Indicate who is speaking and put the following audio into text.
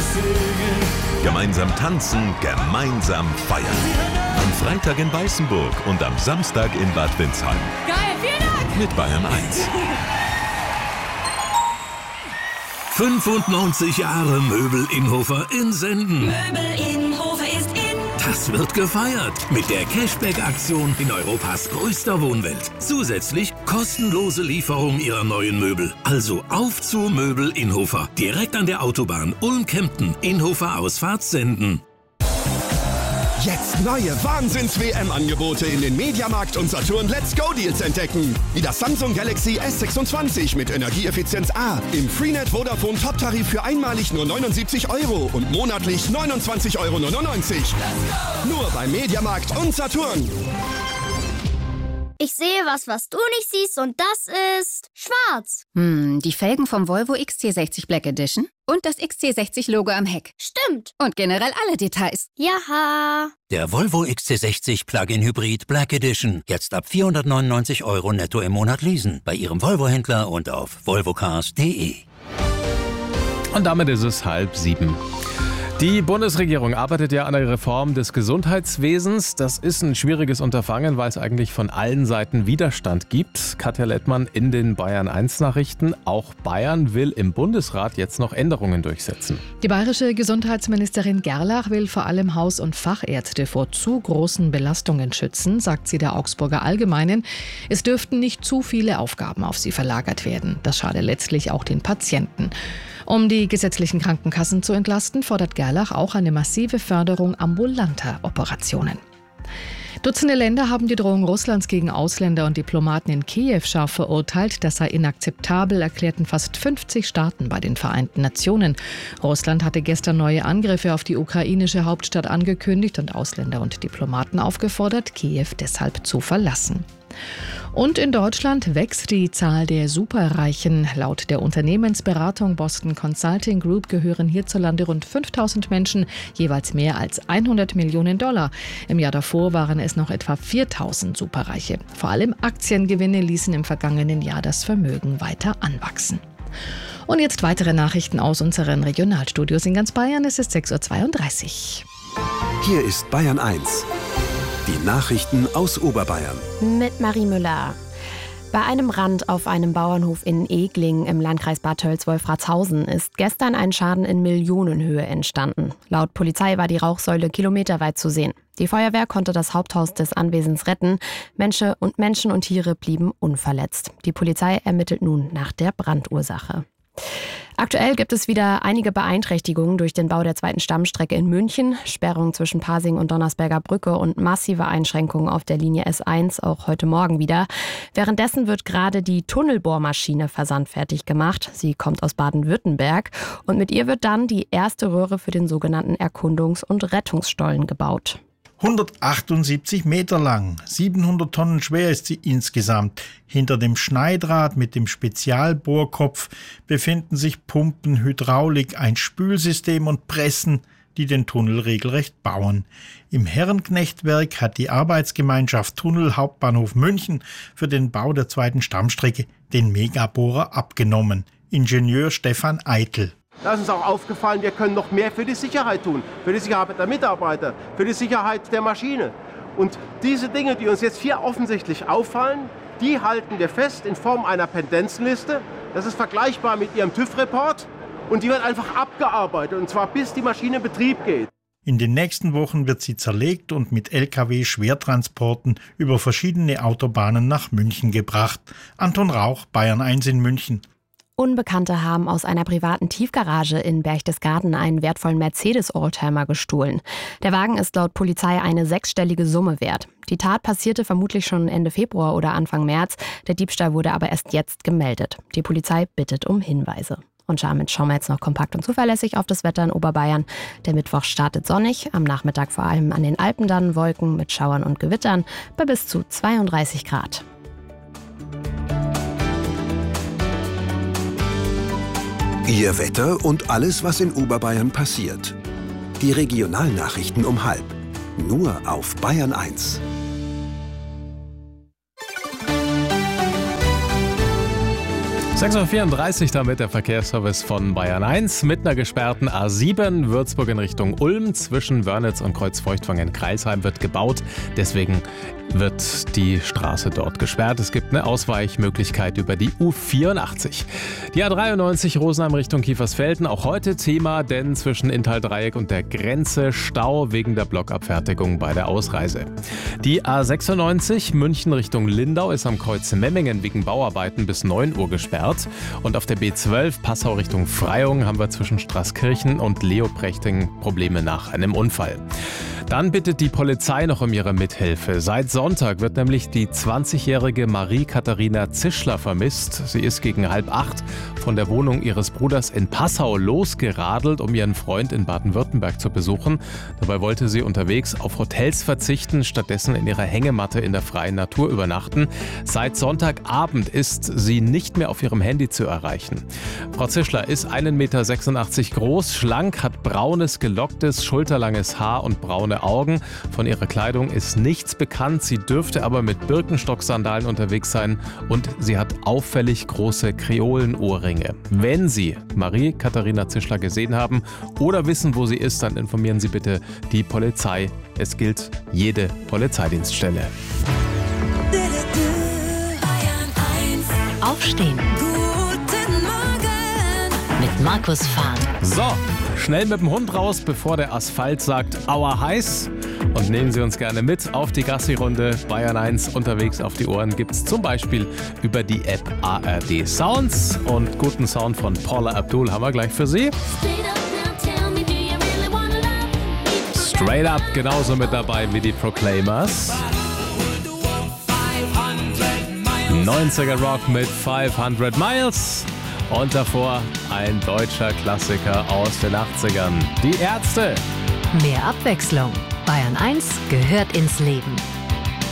Speaker 1: Gemeinsam tanzen, gemeinsam feiern. Am Freitag in Weißenburg und am Samstag in Bad Windsheim.
Speaker 2: Geil, vielen Dank!
Speaker 1: Mit Bayern 1.
Speaker 3: 95 Jahre Möbel Inhofer in Senden.
Speaker 2: Möbel Inhofer ist in.
Speaker 3: Das wird gefeiert mit der Cashback-Aktion in Europas größter Wohnwelt. Zusätzlich kostenlose Lieferung Ihrer neuen Möbel. Also auf zu Möbel Inhofer. Direkt an der Autobahn Ulm-Kempten. Inhofer Ausfahrt Senden.
Speaker 4: Jetzt neue Wahnsinns-WM-Angebote in den Mediamarkt und Saturn Let's Go Deals entdecken. Wie das Samsung Galaxy S26 mit Energieeffizienz A. Im Freenet Vodafone Top-Tarif für einmalig nur 79 € und monatlich 29,99 €. Nur beim Mediamarkt und Saturn.
Speaker 5: Ich sehe was du nicht siehst und das ist schwarz.
Speaker 6: Die Felgen vom Volvo XC60 Black Edition und das XC60-Logo am Heck.
Speaker 5: Stimmt.
Speaker 6: Und generell alle Details.
Speaker 5: Jaha.
Speaker 7: Der Volvo XC60 Plug-in Hybrid Black Edition. Jetzt ab 499 € netto im Monat leasen. Bei Ihrem Volvo-Händler und auf volvocars.de.
Speaker 8: Und damit ist es 6:30. Die Bundesregierung arbeitet ja an der Reform des Gesundheitswesens. Das ist ein schwieriges Unterfangen, weil es eigentlich von allen Seiten Widerstand gibt. Katja Lettmann in den Bayern 1 Nachrichten. Auch Bayern will im Bundesrat jetzt noch Änderungen durchsetzen.
Speaker 9: Die bayerische Gesundheitsministerin Gerlach will vor allem Haus- und Fachärzte vor zu großen Belastungen schützen, sagt sie der Augsburger Allgemeinen. Es dürften nicht zu viele Aufgaben auf sie verlagert werden. Das schade letztlich auch den Patienten. Um die gesetzlichen Krankenkassen zu entlasten, fordert Gerlach auch eine massive Förderung ambulanter Operationen. Dutzende Länder haben die Drohung Russlands gegen Ausländer und Diplomaten in Kiew scharf verurteilt. Das sei inakzeptabel, erklärten fast 50 Staaten bei den Vereinten Nationen. Russland hatte gestern neue Angriffe auf die ukrainische Hauptstadt angekündigt und Ausländer und Diplomaten aufgefordert, Kiew deshalb zu verlassen. Und in Deutschland wächst die Zahl der Superreichen. Laut der Unternehmensberatung Boston Consulting Group gehören hierzulande rund 5000 Menschen, jeweils mehr als 100 Millionen $. Im Jahr davor waren es noch etwa 4000 Superreiche. Vor allem Aktiengewinne ließen im vergangenen Jahr das Vermögen weiter anwachsen. Und jetzt weitere Nachrichten aus unseren Regionalstudios in ganz Bayern. Es ist 6:32 Uhr.
Speaker 4: Hier ist Bayern 1. Die Nachrichten aus Oberbayern.
Speaker 10: Mit Marie Müller. Bei einem Brand auf einem Bauernhof in Egling im Landkreis Bad Tölz-Wolfratshausen ist gestern ein Schaden in Millionenhöhe entstanden. Laut Polizei war die Rauchsäule kilometerweit zu sehen. Die Feuerwehr konnte das Haupthaus des Anwesens retten. Menschen und Tiere blieben unverletzt. Die Polizei ermittelt nun nach der Brandursache. Aktuell gibt es wieder einige Beeinträchtigungen durch den Bau der zweiten Stammstrecke in München, Sperrungen zwischen Pasing und Donnersberger Brücke und massive Einschränkungen auf der Linie S1, auch heute Morgen wieder. Währenddessen wird gerade die Tunnelbohrmaschine versandfertig gemacht. Sie kommt aus Baden-Württemberg und mit ihr wird dann die erste Röhre für den sogenannten Erkundungs- und Rettungsstollen gebaut.
Speaker 11: 178 Meter lang, 700 Tonnen schwer ist sie insgesamt. Hinter dem Schneidrad mit dem Spezialbohrkopf befinden sich Pumpen, Hydraulik, ein Spülsystem und Pressen, die den Tunnel regelrecht bauen. Im Herrenknechtwerk hat die Arbeitsgemeinschaft Tunnel Hauptbahnhof München für den Bau der zweiten Stammstrecke den Megabohrer abgenommen. Ingenieur Stefan Eitel.
Speaker 12: Da ist uns auch aufgefallen, wir können noch mehr für die Sicherheit tun, für die Sicherheit der Mitarbeiter, für die Sicherheit der Maschine. Und diese Dinge, die uns jetzt hier offensichtlich auffallen, die halten wir fest in Form einer Pendenzenliste. Das ist vergleichbar mit Ihrem TÜV-Report und die wird einfach abgearbeitet, und zwar bis die Maschine in Betrieb geht.
Speaker 11: In den nächsten Wochen wird sie zerlegt und mit Lkw-Schwertransporten über verschiedene Autobahnen nach München gebracht. Anton Rauch, Bayern 1 in München.
Speaker 10: Unbekannte haben aus einer privaten Tiefgarage in Berchtesgaden einen wertvollen Mercedes-Oldtimer gestohlen. Der Wagen ist laut Polizei eine 6-stellige Summe wert. Die Tat passierte vermutlich schon Ende Februar oder Anfang März. Der Diebstahl wurde aber erst jetzt gemeldet. Die Polizei bittet um Hinweise. Und damit schauen wir jetzt noch kompakt und zuverlässig auf das Wetter in Oberbayern. Der Mittwoch startet sonnig, am Nachmittag vor allem an den Alpen dann Wolken mit Schauern und Gewittern bei bis zu 32 Grad.
Speaker 4: Ihr Wetter und alles, was in Oberbayern passiert. Die Regionalnachrichten um 12:30. Nur auf Bayern 1.
Speaker 8: 6:34 Uhr damit der Verkehrsservice von Bayern 1 mit einer gesperrten A7 Würzburg in Richtung Ulm. Zwischen Wörnitz und Kreuzfeuchtwangen-Kreilsheim wird gebaut. Deswegen wird die Straße dort gesperrt. Es gibt eine Ausweichmöglichkeit über die U84. Die A93 Rosenheim Richtung Kiefersfelden. Auch heute Thema, denn zwischen Inntal-Dreieck und der Grenze Stau wegen der Blockabfertigung bei der Ausreise. Die A96 München Richtung Lindau ist am Kreuz Memmingen wegen Bauarbeiten bis 9 Uhr gesperrt. Und auf der B12 Passau Richtung Freyung haben wir zwischen Straßkirchen und Leoprechting Probleme nach einem Unfall. Dann bittet die Polizei noch um ihre Mithilfe. Seit Sonntag wird nämlich die 20-jährige Marie-Katharina Zischler vermisst. Sie ist gegen 7:30 von der Wohnung ihres Bruders in Passau losgeradelt, um ihren Freund in Baden-Württemberg zu besuchen. Dabei wollte sie unterwegs auf Hotels verzichten, stattdessen in ihrer Hängematte in der freien Natur übernachten. Seit Sonntagabend ist sie nicht mehr auf ihrem Handy zu erreichen. Frau Zischler ist 1,86 Meter groß, schlank, hat braunes, gelocktes, schulterlanges Haar und braune Augen. Von ihrer Kleidung ist nichts bekannt. Sie dürfte aber mit Birkenstock-Sandalen unterwegs sein und sie hat auffällig große Kreolenohrringe. Wenn Sie Marie-Katharina Zischler gesehen haben oder wissen, wo sie ist, dann informieren Sie bitte die Polizei. Es gilt jede Polizeidienststelle.
Speaker 2: Aufstehen. Guten Morgen. Mit Markus Fahn.
Speaker 8: So, schnell mit dem Hund raus, bevor der Asphalt sagt, aua heiß. Und nehmen Sie uns gerne mit auf die Gassi-Runde. Bayern 1 unterwegs auf die Ohren gibt's zum Beispiel über die App ARD Sounds. Und guten Sound von Paula Abdul haben wir gleich für Sie. Straight Up genauso mit dabei wie die Proclaimers. 90er Rock mit 500 Miles. Und davor ein deutscher Klassiker aus den 80ern. Die Ärzte.
Speaker 2: Mehr Abwechslung. Bayern 1 gehört ins Leben.